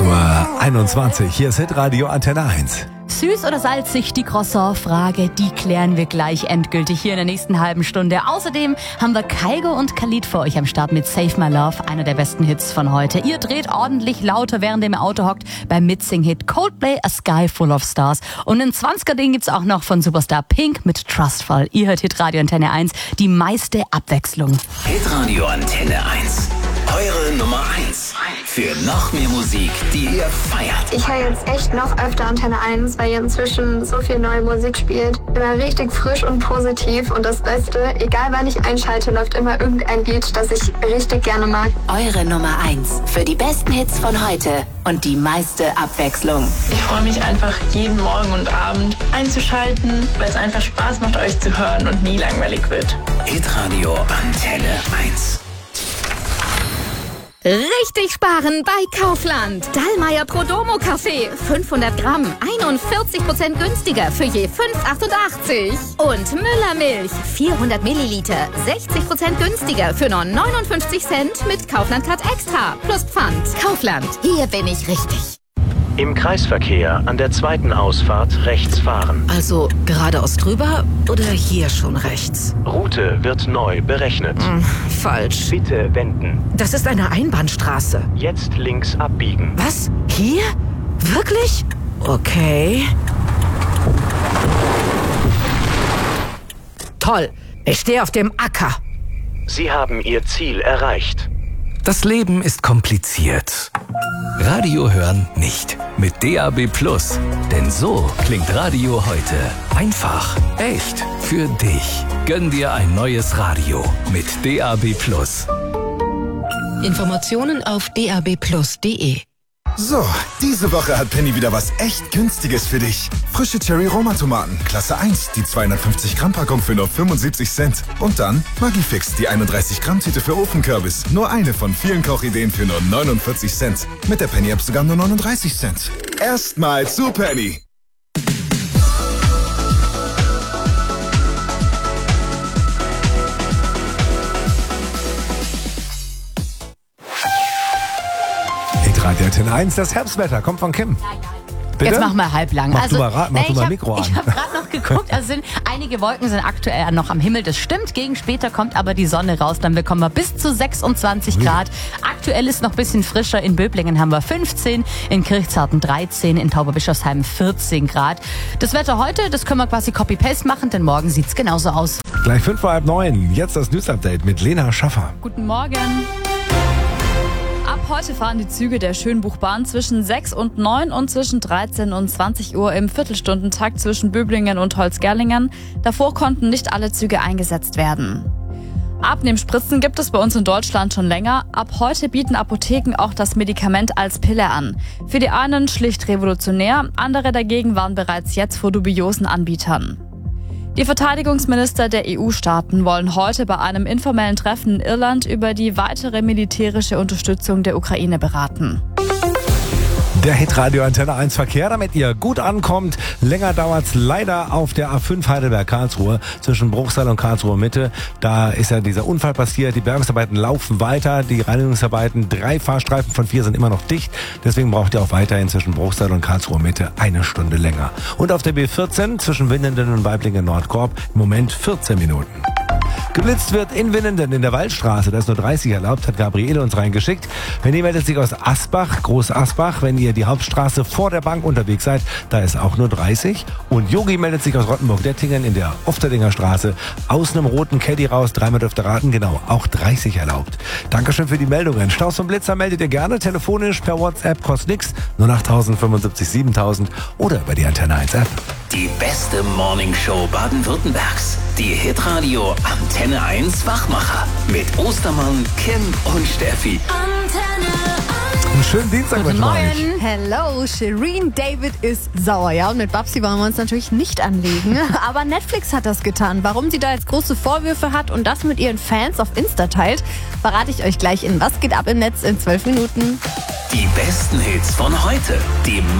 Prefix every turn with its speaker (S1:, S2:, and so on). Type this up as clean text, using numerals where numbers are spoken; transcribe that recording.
S1: 8:21 Uhr, hier ist Hitradio Antenne 1.
S2: Süß oder salzig, die Croissant-Frage, die klären wir gleich endgültig hier in der nächsten halben Stunde. Außerdem haben wir Kygo und Khalid für euch am Start mit Save My Love, einer der besten Hits von heute. Ihr dreht ordentlich lauter, während ihr im Auto hockt, beim Mitsing-Hit Coldplay, A Sky Full of Stars. Und ein 20er-Ding gibt's auch noch von Superstar Pink mit Trustful. Ihr hört Hitradio Antenne 1, die meiste Abwechslung.
S3: Hitradio Antenne 1, eure Nummer 1 für noch mehr Musik, die ihr feiert.
S4: Ich höre jetzt echt noch öfter Antenne 1, weil ihr inzwischen so viel neue Musik spielt. Immer richtig frisch und positiv. Und das Beste, egal wann ich einschalte, läuft immer irgendein Lied, das ich richtig gerne mag.
S5: Eure Nummer 1 für die besten Hits von heute und die meiste Abwechslung.
S6: Ich freue mich einfach, jeden Morgen und Abend einzuschalten, weil es einfach Spaß macht, euch zu hören und nie langweilig wird.
S3: Hitradio Antenne 1.
S7: Richtig sparen bei Kaufland. Dallmayr Prodomo Kaffee, 500 Gramm, 41% günstiger für je 5,88. Und Müller Milch, 400 Milliliter, 60% günstiger für nur 59 Cent mit Kaufland Card Extra plus Pfand. Kaufland, hier bin ich richtig.
S8: Im Kreisverkehr an der zweiten Ausfahrt rechts fahren.
S9: Also geradeaus drüber oder hier schon rechts?
S8: Route wird neu berechnet.
S9: Falsch.
S8: Bitte wenden.
S9: Das ist eine Einbahnstraße.
S8: Jetzt links abbiegen.
S9: Was? Hier? Wirklich? Okay. Toll. Ich stehe auf dem Acker.
S8: Sie haben Ihr Ziel erreicht.
S1: Das Leben ist kompliziert. Radio hören nicht. Mit DAB+. Denn so klingt Radio heute. Einfach, echt, für dich. Gönn dir ein neues Radio mit DAB+.
S9: Informationen auf dabplus.de.
S10: So, diese Woche hat Penny wieder was echt Günstiges für dich. Frische Cherry-Roma-Tomaten, Klasse 1, die 250-Gramm-Packung für nur 75 Cent. Und dann Maggi-Fix, die 31-Gramm-Tüte für Ofenkürbis. Nur eine von vielen Kochideen für nur 49 Cent. Mit der Penny-App sogar nur 39 Cent. Erstmal zu Penny.
S1: Radio Antenne 1, das Herbstwetter kommt von Kim. Bitte?
S2: Jetzt machen wir halblang.
S1: Mach du mal Mikro an.
S2: Ich habe gerade noch geguckt, einige Wolken sind aktuell noch am Himmel, das stimmt. Gegen später kommt aber die Sonne raus, dann bekommen wir bis zu 26 Grad. Aktuell ist noch ein bisschen frischer, in Böblingen haben wir 15, in Kirchzarten 13, in Tauberbischofsheim 14 Grad. Das Wetter heute, das können wir quasi Copy-Paste machen, denn morgen sieht's genauso aus.
S1: Gleich 8:05, jetzt das News-Update mit Lena Schaffer.
S11: Guten Morgen. Ab heute fahren die Züge der Schönbuchbahn zwischen 6 und 9 und zwischen 13 und 20 Uhr im Viertelstundentakt zwischen Böblingen und Holzgerlingen. Davor konnten nicht alle Züge eingesetzt werden. Abnehmspritzen gibt es bei uns in Deutschland schon länger. Ab heute bieten Apotheken auch das Medikament als Pille an. Für die einen schlicht revolutionär, andere dagegen waren bereits jetzt vor dubiosen Anbietern. Die Verteidigungsminister der EU-Staaten wollen heute bei einem informellen Treffen in Irland über die weitere militärische Unterstützung der Ukraine beraten.
S1: Der Hitradio Antenne 1 Verkehr, damit ihr gut ankommt. Länger dauert's leider auf der A5 Heidelberg-Karlsruhe zwischen Bruchsal und Karlsruhe Mitte. Da ist ja dieser Unfall passiert. Die Bergungsarbeiten laufen weiter. Die Reinigungsarbeiten, 3 Fahrstreifen von 4 sind immer noch dicht. Deswegen braucht ihr auch weiterhin zwischen Bruchsal und Karlsruhe Mitte 1 Stunde länger. Und auf der B14 zwischen Winnenden und Weiblingen-Nordkorb im Moment 14 Minuten. Geblitzt wird in Winnenden in der Waldstraße. Da ist nur 30 erlaubt, hat Gabriele uns reingeschickt. Penny meldet sich aus Asbach, Groß Asbach. Wenn ihr die Hauptstraße vor der Bank unterwegs seid, da ist auch nur 30. Und Yogi meldet sich aus Rottenburg-Dettingen in der Ofterdinger Straße. Aus einem roten Caddy raus, 3 dürfte raten, genau, auch 30 erlaubt. Dankeschön für die Meldungen. Staus und Blitzer meldet ihr gerne telefonisch per WhatsApp, kostet nix. 08000 75 7000 oder über die Antenne 1 App.
S3: Die beste Morningshow Baden-Württembergs. Die Hitradio Antenne 1 Wachmacher. Mit Ostermann, Kim und Steffi.
S1: Einen schönen Dienstag wünschen wir euch.
S12: Hello, Shireen David ist sauer. Ja, und mit Babsi wollen wir uns natürlich nicht anlegen. Aber Netflix hat das getan. Warum sie da jetzt große Vorwürfe hat und das mit ihren Fans auf Insta teilt, verrate ich euch gleich in Was geht ab im Netz in 12 Minuten.
S3: Die besten Hits von heute. Die